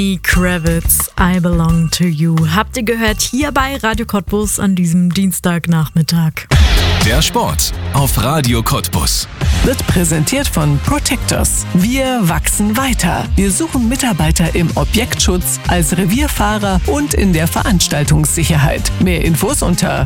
Kravitz, I Belong to You. Habt ihr gehört hier bei Radio Cottbus an diesem Dienstagnachmittag. Der Sport auf Radio Cottbus. Wird präsentiert von Protectors. Wir wachsen weiter. Wir suchen Mitarbeiter im Objektschutz, als Revierfahrer und in der Veranstaltungssicherheit. Mehr Infos unter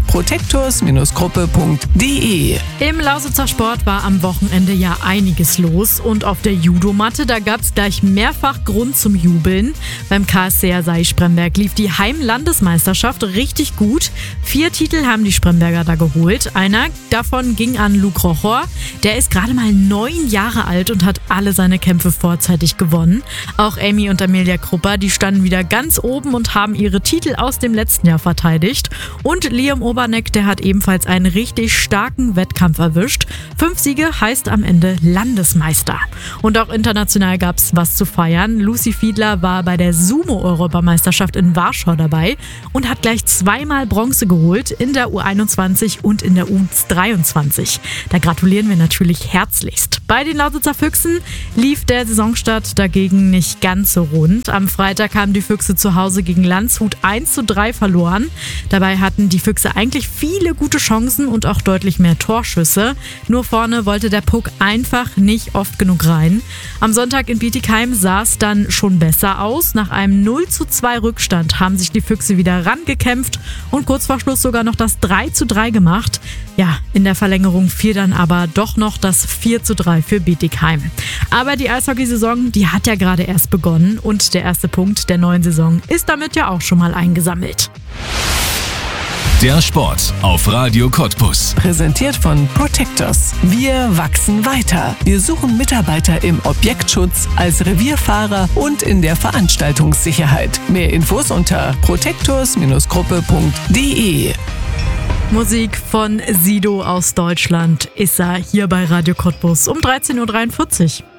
protectors-gruppe.de. Im Lausitzer Sport war am Wochenende ja einiges los und auf der Judomatte, da gab es gleich mehrfach Grund zum Jubeln. Beim KSC Asahi Spremberg lief die Heimlandesmeisterschaft richtig gut. 4 Titel haben die Spremberger da geholt. Einer davon ging an Luke Rochor. Der ist gerade mal 9 Jahre alt und hat alle seine Kämpfe vorzeitig gewonnen. Auch Amy und Amelia Krupper, die standen wieder ganz oben und haben ihre Titel aus dem letzten Jahr verteidigt. Und Liam Oberneck, der hat ebenfalls einen richtig starken Wettkampf erwischt. 5 Siege heißt am Ende Landesmeister. Und auch international gab es was zu feiern. Lucy Fiedler war bei der Sumo-Europameisterschaft in Warschau dabei und hat gleich 2-mal Bronze geholt in der U21 und in der U23. Da gratulieren wir natürlich herzlichst. Bei den Lausitzer Füchsen lief der Saisonstart dagegen nicht ganz so rund. Am Freitag haben die Füchse zu Hause gegen Landshut 1:3 verloren. Dabei hatten die Füchse eigentlich viele gute Chancen und auch deutlich mehr Torschüsse. Nur vorne wollte der Puck einfach nicht oft genug rein. Am Sonntag in Bietigheim sah es dann schon besser aus. Nach einem 0:2 Rückstand haben sich die Füchse wieder rangekämpft und kurz vor Schluss sogar noch das 3:3 gemacht. Ja, in der Verlängerung fiel dann aber doch noch das 4:3 für Bietigheim. Aber die Eishockeysaison, die hat ja gerade erst begonnen und der erste Punkt der neuen Saison ist damit ja auch schon mal eingesammelt. Der Sport auf Radio Cottbus. Präsentiert von Protectors. Wir wachsen weiter. Wir suchen Mitarbeiter im Objektschutz, als Revierfahrer und in der Veranstaltungssicherheit. Mehr Infos unter protectors-gruppe.de. Musik von Sido aus Deutschland ist er hier bei Radio Cottbus um 13:43 Uhr.